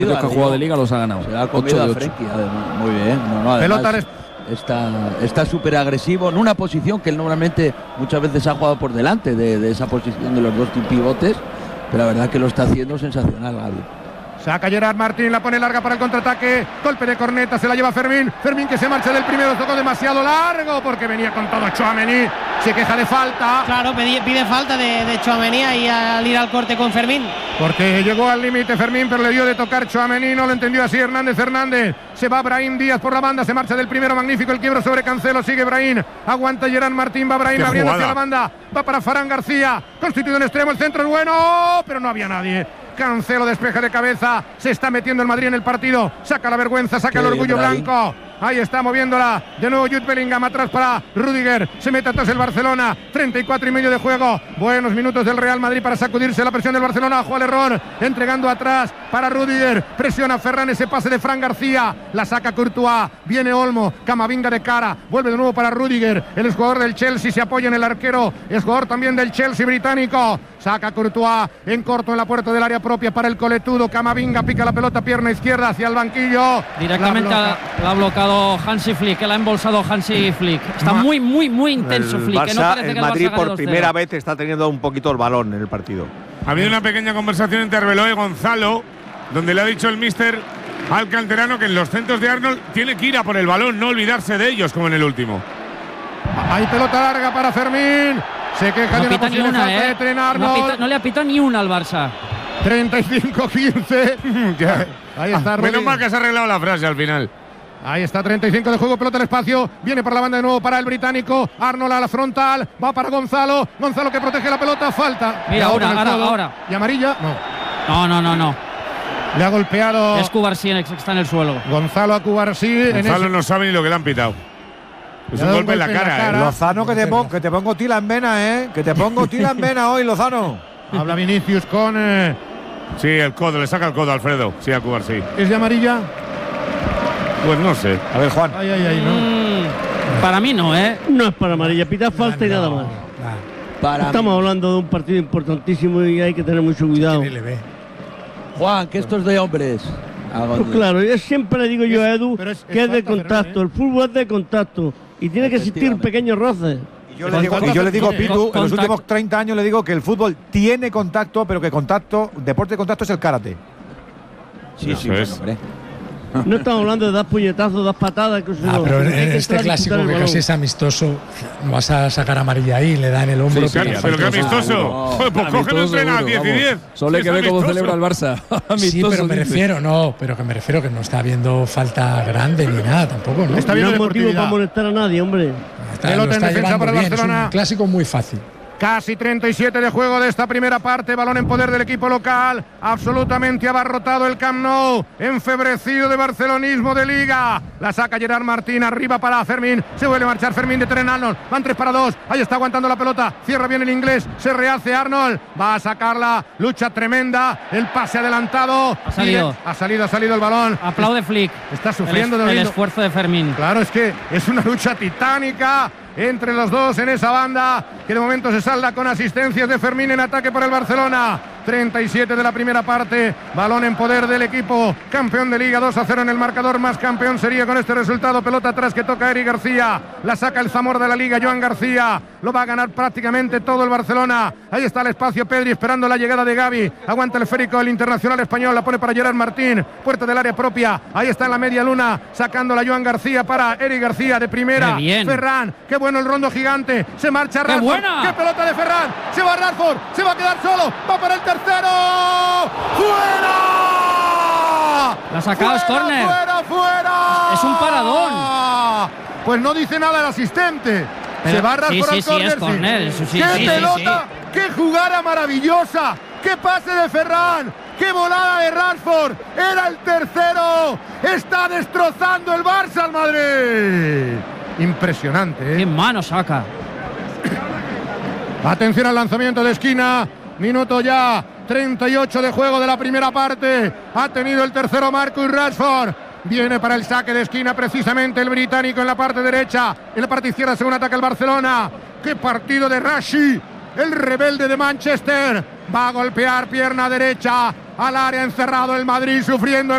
Los que ha jugado de Liga los ha ganado. Se ha comido a Frenkie, además. Muy bien. Pelota está súper agresivo en una posición que él normalmente muchas veces ha jugado por delante de esa posición de los dos pivotes, pero la verdad que lo está haciendo sensacional, Gavi. Saca Gerard Martín, la pone larga para el contraataque. Golpe de corneta, se la lleva Fermín. Fermín que se marcha del primero, tocó demasiado largo porque venía con todo Tchouaméni. Se queja de falta. Claro, pide falta de Tchouaméni ahí al ir al corte con Fermín. Porque llegó al límite Fermín, pero le dio de tocar Tchouaméni, no lo entendió así Hernández. Se va Brahim Díaz por la banda, se marcha del primero, magnífico el quiebro sobre Cancelo, sigue Brahim, aguanta Gerard Martín, va Brahim abriendo hacia la banda, va para Farán García, constituido en extremo, el centro es bueno, pero no había nadie. Cancelo despeja de cabeza, se está metiendo el Madrid en el partido, saca la vergüenza, saca el orgullo blanco. Ahí está moviéndola, de nuevo Jude Bellingham atrás para Rüdiger, se mete atrás el Barcelona, 34 y medio de juego, buenos minutos del Real Madrid para sacudirse la presión del Barcelona, ojo al error, entregando atrás para Rüdiger, presiona Ferran, ese pase de Fran García, la saca Courtois, viene Olmo, Camavinga de cara, vuelve de nuevo para Rüdiger, el jugador del Chelsea se apoya en el arquero, es jugador también del Chelsea británico, saca Courtois en corto en la puerta del área propia para el coletudo, Camavinga pica la pelota, pierna izquierda hacia el banquillo, directamente la ha bloqueado Hansi Flick, que la ha embolsado Hansi Flick. Está muy intenso Flick. Barça, Que no parece el que el Madrid Barça por gane 2-0. primera vez está teniendo un poquito el balón en el partido. Ha habido una pequeña conversación entre Arbeloa y Gonzalo, donde le ha dicho el míster al canterano que en los centros de Arnold tiene que ir a por el balón, no olvidarse de ellos como en el último. Hay pelota larga para Fermín, se queja de una posible falta de Tren Arnold. No le ha pitado ni una al Barça. 35-15. Ahí está Rüdiger. Menos mal que se ha arreglado la frase al final. Ahí está, 35 de juego, pelota al espacio, viene por la banda de nuevo para el británico, Arnold a la frontal, va para Gonzalo que protege la pelota, falta. Mira, ahora. ¿Y amarilla? No. Le ha golpeado. Es Cubarsí que está en el suelo. Gonzalo a Cubarsí. Gonzalo no sabe ni lo que le han pitado. Es un golpe en la cara. Lozano, que te pongo tila en vena, que te pongo tila en vena hoy, Lozano. Habla Vinicius con… Sí, el codo, le saca el codo a Alfredo. Sí, a Cubarsí. ¿Es de amarilla? Pues no sé. A ver, Juan. No. Para mí no, No es para amarilla, pita falta y nada más. Estamos hablando de un partido importantísimo y hay que tener mucho cuidado. Juan, que esto es de hombres. Pues claro, yo siempre le digo yo a Edu que es de contacto, el fútbol es de contacto y tiene que existir pequeños roces. Y yo le digo a Pitu, en los últimos 30 años le digo que el fútbol tiene contacto, pero que deporte de contacto es el karate. Sí, hombre. No estamos hablando de dar puñetazos, dar patadas. Pero en este clásico que casi es amistoso, no vas a sacar amarilla ahí, le da en el hombro. Sí, pero que amistoso. Pues cogen el tren a 10 y 10. Solo hay que ver cómo celebra el Barça. Sí, pero me refiero que no está habiendo falta grande ni nada tampoco, ¿no? Está bien, no hay motivo para molestar a nadie, hombre. Pelota en defensa para el Barcelona. Es un clásico muy fácil. Casi 37 de juego de esta primera parte, balón en poder del equipo local, absolutamente abarrotado el Camp Nou, enfebrecido de barcelonismo de Liga, la saca Gerard Martín, arriba para Fermín, se vuelve a marchar Fermín de Tren Arnold, van 3 para 2, ahí está aguantando la pelota, cierra bien el inglés, se rehace Arnold, va a sacarla, lucha tremenda, el pase adelantado, ha salido el balón. Aplaude Flick. Está sufriendo el esfuerzo de Fermín. Claro, es que es una lucha titánica entre los dos en esa banda, que de momento se salda con asistencias de Fermín en ataque para el Barcelona. 37 de la primera parte, balón en poder del equipo campeón de Liga, 2-0 en el marcador, más campeón sería con este resultado. Pelota atrás que toca Eric García, la saca el Zamora de la Liga, Joan García, lo va a ganar prácticamente todo el Barcelona. Ahí está el espacio, Pedri esperando la llegada de Gavi, aguanta el esférico el internacional español, la pone para Gerard Martín, puerta del área propia, ahí está en la media luna, sacándola Joan García para Eric García de primera. Ferran, qué bueno el rondo gigante, se marcha Rashford, qué pelota de Ferran, se va Rashford, se va a quedar solo, va para el tercero, ¡fuera! La ha sacado, es córner. ¡Fuera! Es un paradón. Pues no dice nada el asistente. Se va Rashford al córner. Es córner. ¡Qué pelota! ¡Qué jugada maravillosa! ¡Qué pase de Ferran! ¡Qué volada de Rashford! ¡Era el tercero! ¡Está destrozando el Barça al Madrid! Impresionante, ¡Qué mano saca! Atención al lanzamiento de esquina. Minuto ya 38 de juego de la primera parte. Ha tenido el tercero Marcus Rashford. Viene para el saque de esquina precisamente el británico en la parte derecha. En la parte izquierda según ataca el Barcelona. ¡Qué partido de Rashi! El rebelde de Manchester. Va a golpear pierna derecha al área, encerrado el Madrid sufriendo.